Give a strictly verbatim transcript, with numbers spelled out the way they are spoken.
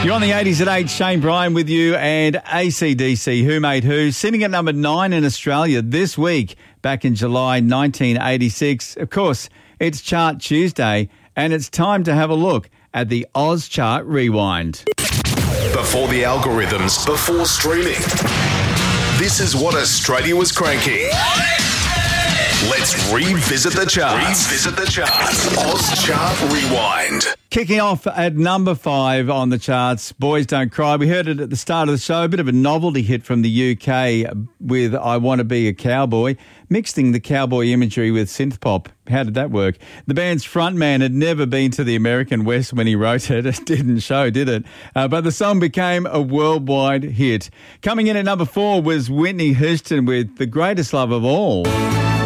You're on the eighties at eight, Shane Bryan with you, and A C D C, Who Made Who, sitting at number nine in Australia this week, back in July nineteen eighty-six. Of course, it's Chart Tuesday, and it's time to have a look at the Oz Chart Rewind. Before the algorithms, before streaming. This is what Australia was cranking. Let's revisit the charts. Revisit the charts. Oz Chart Rewind. Kicking off at number five on the charts, Boys Don't Cry. We heard it at the start of the show, a bit of a novelty hit from the U K with I Want to Be a Cowboy, mixing the cowboy imagery with synth pop. How did that work? The band's frontman had never been to the American West when he wrote it. It didn't show, did it? Uh, but the song became a worldwide hit. Coming in at number four was Whitney Houston with The Greatest Love of All.